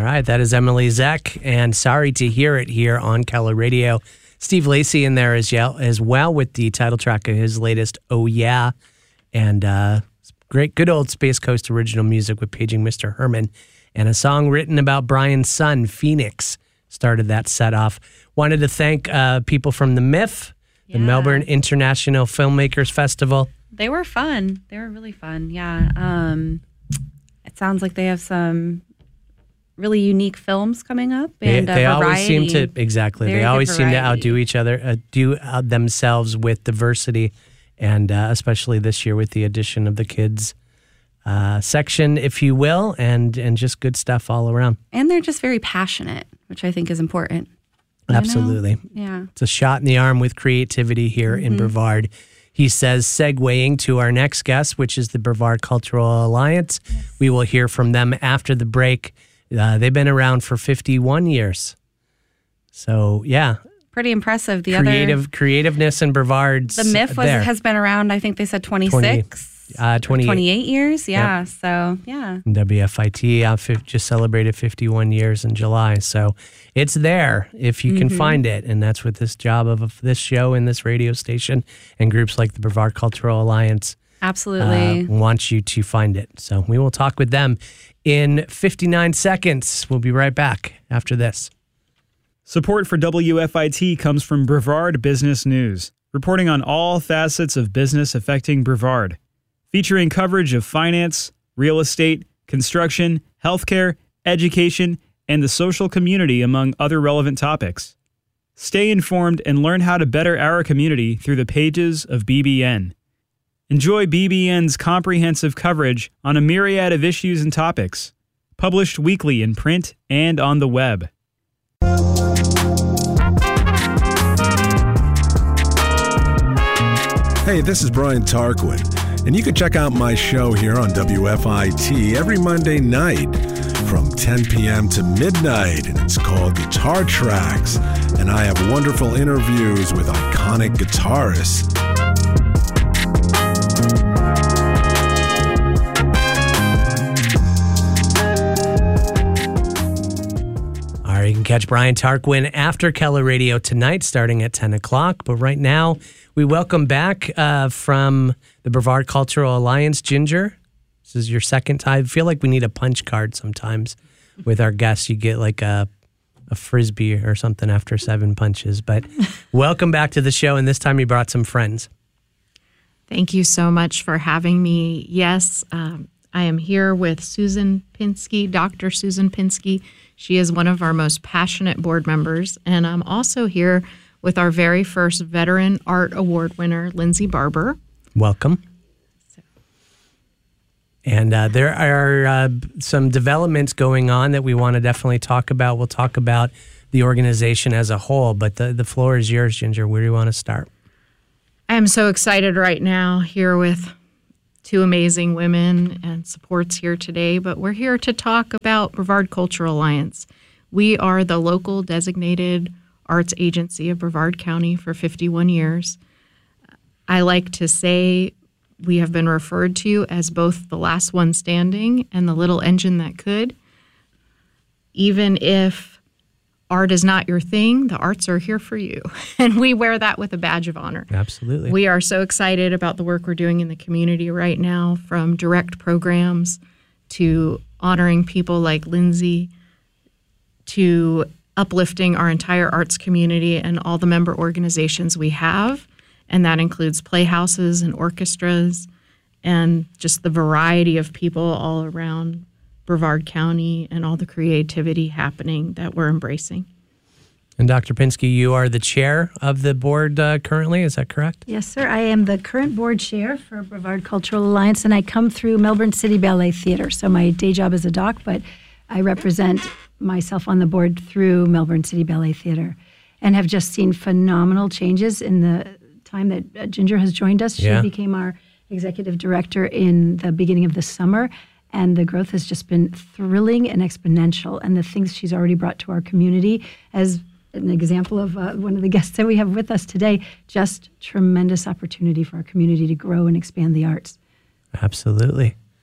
right, that is Emily Zeck, and Sorry to Hear It here on Keller Radio. Steve Lacy in there as well with the title track of his latest, Oh Yeah, and great, good old Space Coast original music with Paging Mr. Herman, and a song written about Brian's son, Phoenix, started that set off. Wanted to thank people from the MIF, the Melbourne International Filmmakers Festival. They were fun. They were really fun, yeah. It sounds like they have some really unique films coming up, and they always seem to outdo each other, themselves with diversity, and especially this year with the addition of the kids section, if you will, and just good stuff all around. And they're just very passionate, which I think is important. Absolutely. Yeah. It's a shot in the arm with creativity here in Brevard. He says, segueing to our next guest, which is the Brevard Cultural Alliance. Yes. We will hear from them after the break. They've been around for 51 years. So, yeah. Pretty impressive. Creativeness in Brevard's The MIF has been around, I think they said 28 years. Yeah. Yep. So, yeah. WFIT just celebrated 51 years in July. So, it's there if you can find it. And that's what this job of this show and this radio station and groups like the Brevard Cultural Alliance absolutely wants you to find it. So, we will talk with them in 59 seconds. We'll be right back after this. Support for WFIT comes from Brevard Business News, reporting on all facets of business affecting Brevard, featuring coverage of finance, real estate, construction, healthcare, education, and the social community, among other relevant topics. Stay informed and learn how to better our community through the pages of BBN. Enjoy BBN's comprehensive coverage on a myriad of issues and topics, published weekly in print and on the web. Hey, this is Brian Tarquin, and you can check out my show here on WFIT every Monday night from 10 p.m. to midnight, and it's called Guitar Tracks, and I have wonderful interviews with iconic guitarists. All right, you can catch Brian Tarquin after Keller Radio tonight, starting at 10 o'clock, but right now, we welcome back from the Brevard Cultural Alliance, Ginger. This is your second time. I feel like we need a punch card sometimes with our guests. You get like a Frisbee or something after 7 punches. But welcome back to the show, and this time you brought some friends. Thank you so much for having me. Yes, I am here with Susan Pinsky, Dr. Susan Pinsky. She is one of our most passionate board members, and I'm also here with our very first Veteran Art Award winner, Lindsay Barber. Welcome. And there are some developments going on that we want to definitely talk about. We'll talk about the organization as a whole, but the floor is yours, Ginger. Where do you want to start? I am so excited right now here with two amazing women and supports here today, but we're here to talk about Brevard Cultural Alliance. We are the local designated arts agency of Brevard County for 51 years. I like to say we have been referred to as both the last one standing and the little engine that could. Even if art is not your thing, the arts are here for you. And we wear that with a badge of honor. Absolutely. We are so excited about the work we're doing in the community right now, from direct programs to honoring people like Lindsay to uplifting our entire arts community and all the member organizations we have. And that includes playhouses and orchestras and just the variety of people all around Brevard County and all the creativity happening that we're embracing. And Dr. Pinsky, you are the chair of the board currently, is that correct? Yes, sir. I am the current board chair for Brevard Cultural Alliance, and I come through Melbourne City Ballet Theatre. So my day job is a doc, but I represent myself on the board through Melbourne City Ballet Theatre and have just seen phenomenal changes in the time that Ginger has joined us. She became our executive director in the beginning of the summer, and the growth has just been thrilling and exponential. And the things she's already brought to our community, as an example of one of the guests that we have with us today, just tremendous opportunity for our community to grow and expand the arts. Absolutely.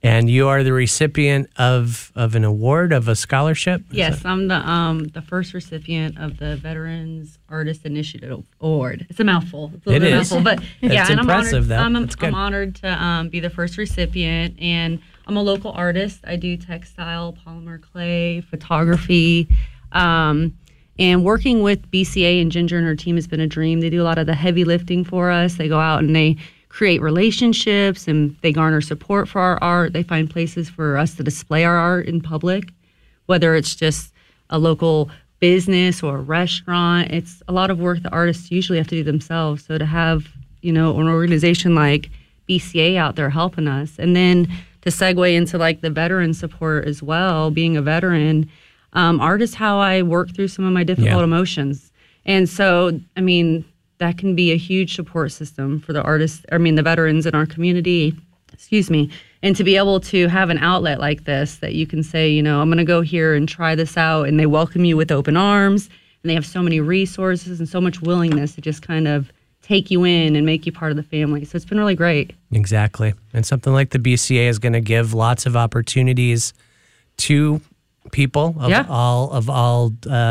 And you are the recipient of an award, of a scholarship? Yes, I'm the first recipient of the Veterans Artist Initiative Award. It's a mouthful. It's a It little is. mouthful, but It's and impressive, though. That's good. I'm honored to be the first recipient, and I'm a local artist. I do textile, polymer clay, photography, and working with BCA and Ginger and her team has been a dream. They do a lot of the heavy lifting for us. They go out and they create relationships, and they garner support for our art. They find places for us to display our art in public, whether it's just a local business or a restaurant. It's a lot of work the artists usually have to do themselves. So to have, an organization like BCA out there helping us, and then to segue into like the veteran support as well, being a veteran, art is how I work through some of my difficult emotions. And so, that can be a huge support system for the the veterans in our community, and to be able to have an outlet like this that you can say, I'm going to go here and try this out, and they welcome you with open arms, and they have so many resources and so much willingness to just kind of take you in and make you part of the family. So it's been really great. Exactly. And something like the BCA is going to give lots of opportunities to people of all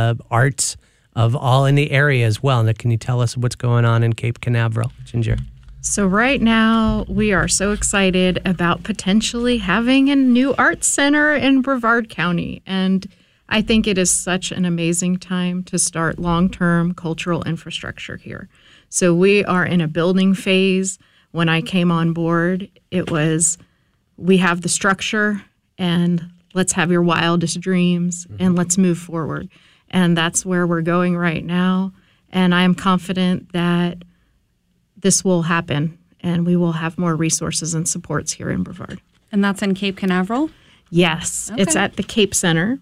arts, of all in the area as well. Now, can you tell us what's going on in Cape Canaveral, Ginger? So right now, we are so excited about potentially having a new arts center in Brevard County. And I think it is such an amazing time to start long-term cultural infrastructure here. So we are in a building phase. When I came on board, it was, we have the structure, and let's have your wildest dreams, and let's move forward. And that's where we're going right now. And I am confident that this will happen, and we will have more resources and supports here in Brevard. And that's in Cape Canaveral? Yes, it's at the Cape Center.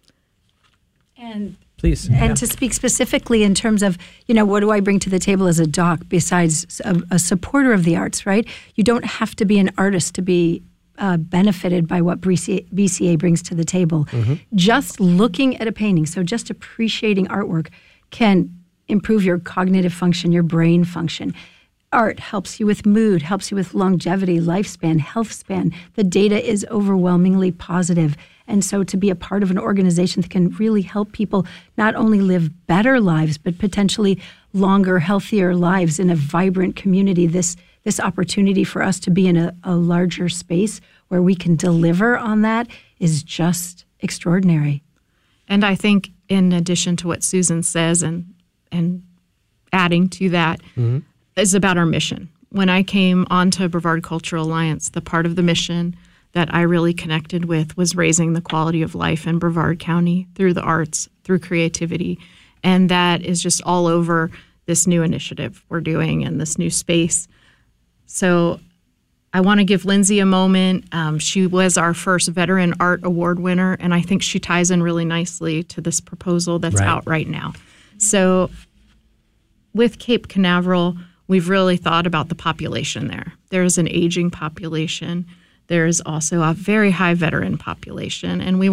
And please. And to speak specifically in terms of, what do I bring to the table as a doc besides a supporter of the arts, right? You don't have to be an artist to be benefited by what BCA brings to the table. Just looking at a painting, so just appreciating artwork can improve your cognitive function, your brain function. Art helps you with mood, helps you with longevity, lifespan, health span. The data is overwhelmingly positive. And so to be a part of an organization that can really help people not only live better lives, but potentially longer, healthier lives in a vibrant community, this opportunity for us to be in a larger space where we can deliver on that is just extraordinary. And I think in addition to what Susan says and adding to that is about our mission. When I came onto Brevard Cultural Alliance, the part of the mission that I really connected with was raising the quality of life in Brevard County through the arts, through creativity. And that is just all over this new initiative we're doing in this new space. So I want to give Lindsay a moment. She was our first Veteran Art Award winner, and I think she ties in really nicely to this proposal that's out right now. So with Cape Canaveral, we've really thought about the population there. There's an aging population. There's also a very high veteran population, and we